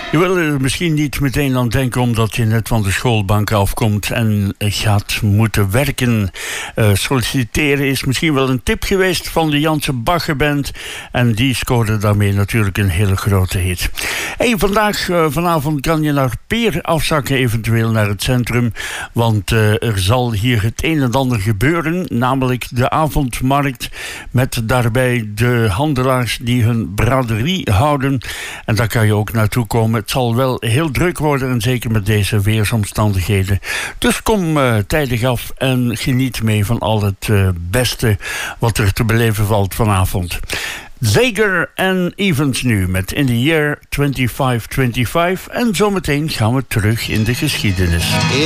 Je wil er misschien niet meteen aan denken omdat je net van de schoolbank afkomt en gaat moeten werken. Solliciteren is misschien wel een tip geweest van de Janse Baggerband. En die scoorde daarmee natuurlijk een hele grote hit. Hey, vanavond kan je naar Peer afzakken, eventueel naar het centrum. Want er zal hier het een en ander gebeuren. Namelijk de avondmarkt met daarbij de handelaars die hun braderie houden. En daar kan je ook naartoe komen. Het zal wel heel druk worden en zeker met deze weersomstandigheden. Dus kom tijdig af en geniet mee van al het beste wat er te beleven valt vanavond. Zager en Evans nu met In the Year 2525. En zometeen gaan we terug in de geschiedenis.